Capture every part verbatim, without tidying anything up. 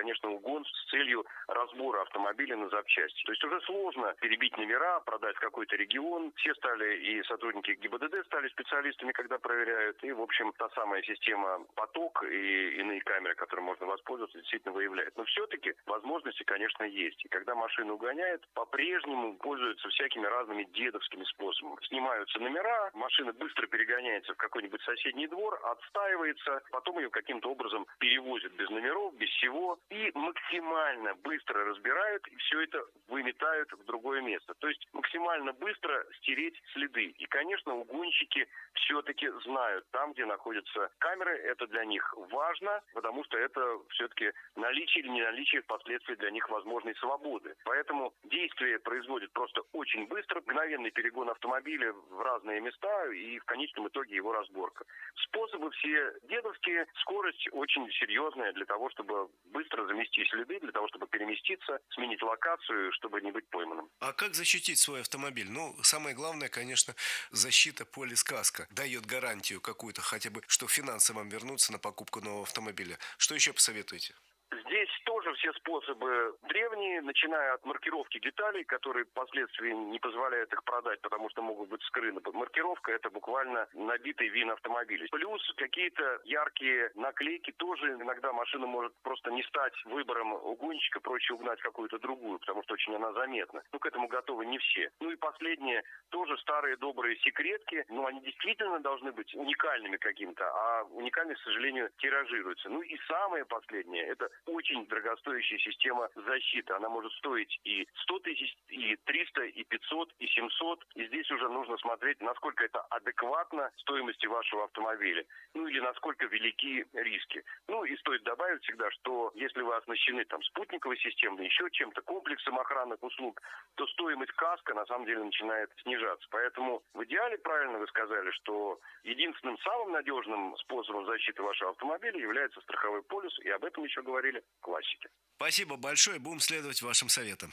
конечно, угон с целью разбора автомобиля на запчасти. То есть уже сложно перебить номера, продать в какой-то регион. Все стали, и сотрудники ГИБДД стали специалистами, когда проверяют. И, в общем, та самая система «Поток» и иные камеры, которыми можно воспользоваться, действительно выявляет. Но все-таки возможности, конечно, есть. И когда машину угоняют, по-прежнему пользуются всякими разными дедовскими способами. Снимаются номера, машина быстро перегоняется в какой-нибудь соседний двор, отстаивается, потом ее каким-то образом перевозят без номеров, без всего, и максимально быстро разбирают, и все это выметают в другое место. То есть максимально быстро стереть следы. И, конечно, угонщики все-таки знают, там, где находятся камеры, это для них важно, потому что это все-таки наличие или не наличие впоследствии для них возможной свободы. Поэтому действие производит просто очень быстро, мгновенный перегон автомобиля в разные места и в конечном итоге его разборка. Способы все дедовские, скорость очень серьезная для того, чтобы быстро замести следы, для того, чтобы переместиться, сменить локацию, чтобы не быть пойманным. А как защитить свой автомобиль? Ну, самое главное, конечно, защита полис-каска. Дает гарантию какую-то, хотя бы, что финансы вам вернутся на покупку нового автомобиля. Что еще посоветуете? Здесь тоже все способы древние, начиная от маркировки деталей, которые впоследствии не позволяют их продать, потому что могут быть скрыты. Маркировка – это буквально набитый вин автомобиля. Плюс какие-то яркие наклейки. Тоже иногда машина может просто не стать выбором угонщика, проще угнать какую-то другую, потому что очень она заметна. Но к этому готовы не все. Ну и последнее, тоже старые добрые секретки, но они действительно должны быть уникальными каким-то, а уникальные, к сожалению, тиражируются. Ну и самое последнее – это очень дорогостоящая система защиты. Она может стоить и сто тысяч, и триста, и пятьсот, и семьсот. И здесь уже нужно смотреть, насколько это адекватно стоимости вашего автомобиля. Ну или насколько велики риски. Ну и стоит добавить всегда, что если вы оснащены там спутниковой системой, еще чем-то, комплексом охранных услуг, то стоимость каска на самом деле начинает снижаться. Поэтому в идеале, правильно вы сказали, что единственным самым надежным способом защиты вашего автомобиля является страховой полис, и об этом еще говорили классики. Спасибо большое, будем следовать вашим советам.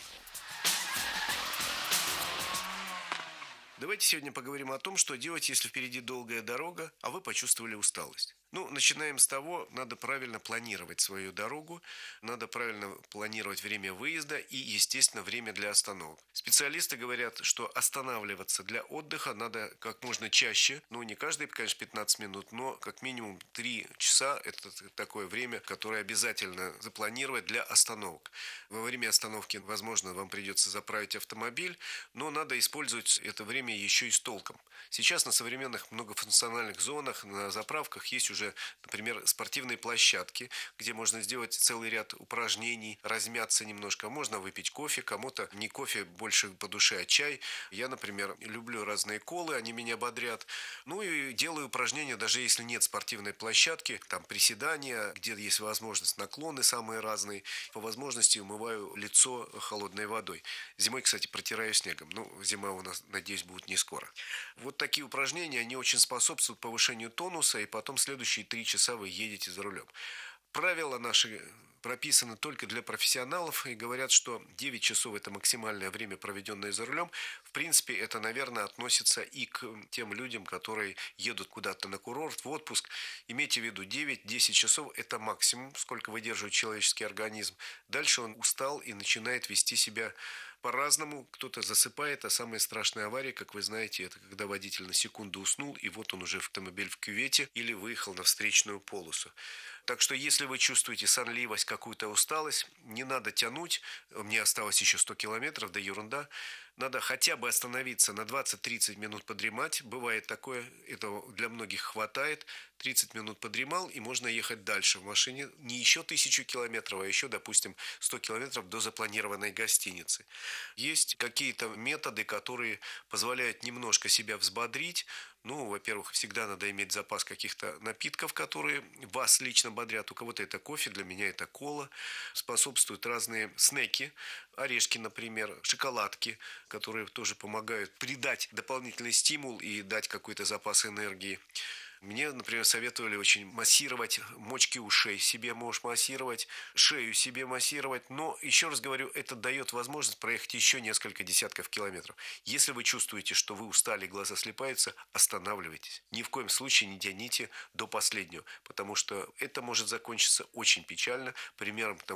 Давайте сегодня поговорим о том, что делать, если впереди долгая дорога, а вы почувствовали усталость. Ну, начинаем с того, надо правильно планировать свою дорогу, надо правильно планировать время выезда и, естественно, время для остановок. Специалисты говорят, что останавливаться для отдыха надо как можно чаще, ну, не каждые, конечно, пятнадцать минут, но как минимум три часа – это такое время, которое обязательно запланировать для остановок. Во время остановки, возможно, вам придется заправить автомобиль, но надо использовать это время еще и с толком. Сейчас на современных многофункциональных зонах, на заправках есть уже, например, спортивные площадки, где можно сделать целый ряд упражнений, размяться немножко. Можно выпить кофе, кому-то не кофе больше по душе, а чай. Я, например, люблю разные колы, они меня бодрят. Ну и делаю упражнения, даже если нет спортивной площадки, там приседания, где есть возможность, наклоны самые разные. По возможности умываю лицо холодной водой. Зимой, кстати, протираю снегом. Ну, зима у нас, надеюсь, будет не скоро. Вот такие упражнения, они очень способствуют повышению тонуса, и потом следующие три часа вы едете за рулем. Правила наши прописаны только для профессионалов и говорят, что девять часов – это максимальное время, проведенное за рулем. В принципе, это, наверное, относится и к тем людям, которые едут куда-то на курорт, в отпуск. Имейте в виду, девять-десять часов – это максимум, сколько выдерживает человеческий организм. Дальше он устал и начинает вести себя по-разному. Кто-то засыпает, а самая страшная авария, как вы знаете, это когда водитель на секунду уснул, и вот он уже автомобиль в кювете или выехал на встречную полосу. Так что, если вы чувствуете сонливость, какую-то усталость, не надо тянуть. Мне осталось еще сто километров, да ерунда. Надо хотя бы остановиться на двадцать-тридцать минут подремать. Бывает такое, этого для многих хватает. тридцать минут подремал, и можно ехать дальше в машине. Не еще тысячу километров, а еще, допустим, сто километров до запланированной гостиницы. Есть какие-то методы, которые позволяют немножко себя взбодрить. Ну, во-первых, всегда надо иметь запас каких-то напитков, которые вас лично бодрят. У кого-то это кофе, для меня это кола. Способствуют разные снеки, орешки, например, шоколадки, которые тоже помогают придать дополнительный стимул и дать какой-то запас энергии. Мне, например, советовали очень массировать мочки ушей. Себе можешь массировать, шею себе массировать. Но, еще раз говорю, это дает возможность проехать еще несколько десятков километров. Если вы чувствуете, что вы устали, глаза слипаются, останавливайтесь. Ни в коем случае не тяните до последнего, потому что это может закончиться очень печально. Примером